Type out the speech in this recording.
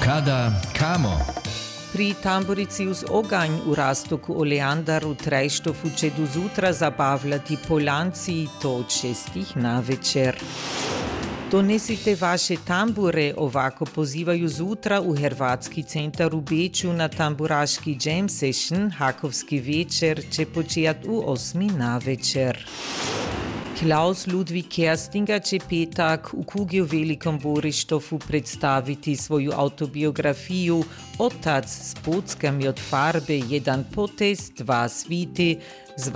Kada kamo? Pri tamburici uz oganj v Rastoku Oleandaru Trejštofu će do zutra zabavljati Polanci, to od 6 na večer. Donesite vaše tambure, ovako pozivaju zutra u Hrvatski centar u Beču na tamburaški jam session. Hakovski večer će počijat u 8 na večer. Klaus Ludwig Kerstinger će petak u Kugi u Velikom Borištofu predstaviti svoju autobiografiju Otac s pockami od farbe, jedan potez, dva svite,